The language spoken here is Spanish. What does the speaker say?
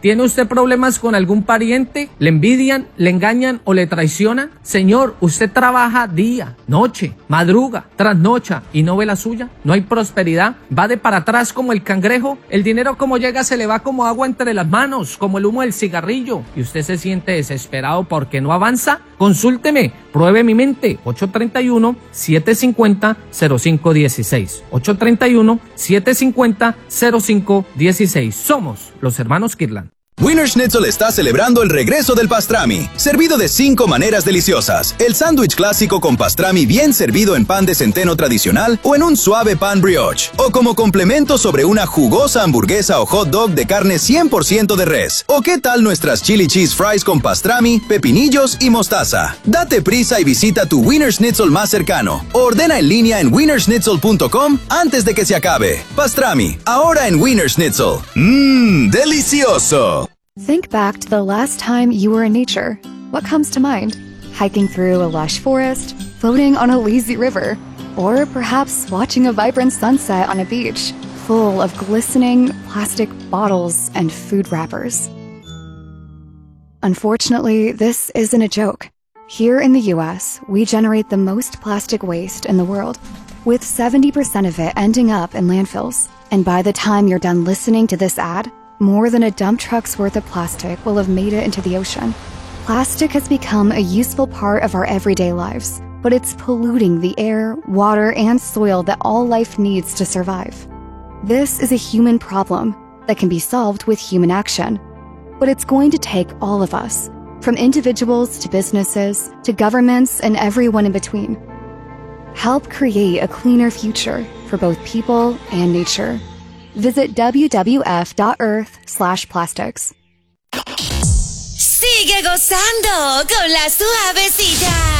¿Tiene usted problemas con algún pariente? ¿Le envidian, le engañan o le traicionan? Señor, usted trabaja día, noche, madruga, trasnocha y no ve la suya. No hay prosperidad, va de para atrás como el cangrejo. El dinero como llega se le va como agua entre las manos, como el humo del cigarrillo. Y usted se siente desesperado porque no avanza. Consúlteme, pruebe mi mente. 831-750-0516. 831-750-0516. Somos los hermanos Kirtland. Wiener Schnitzel está celebrando el regreso del pastrami, servido de 5 maneras deliciosas. El sándwich clásico con pastrami bien servido en pan de centeno tradicional o en un suave pan brioche. O como complemento sobre una jugosa hamburguesa o hot dog de carne 100% de res. ¿O qué tal nuestras chili cheese fries con pastrami, pepinillos y mostaza? Date prisa y visita tu Wiener Schnitzel más cercano. Ordena en línea en wienerschnitzel.com antes de que se acabe. Pastrami, ahora en Wiener Schnitzel. ¡Delicioso! Think back to the last time you were in nature. What comes to mind? Hiking through a lush forest, floating on a lazy river, or perhaps watching a vibrant sunset on a beach full of glistening plastic bottles and food wrappers. Unfortunately, this isn't a joke. Here in the US, we generate the most plastic waste in the world, with 70% of it ending up in landfills. And by the time you're done listening to this ad, more than a dump truck's worth of plastic will have made it into the ocean. Plastic has become a useful part of our everyday lives, but it's polluting the air, water, and soil that all life needs to survive. This is a human problem that can be solved with human action. But it's going to take all of us, from individuals to businesses, to governments, and everyone in between. Help create a cleaner future for both people and nature. Visit wwf.earth/plastics. Sigue gozando con la suavecita.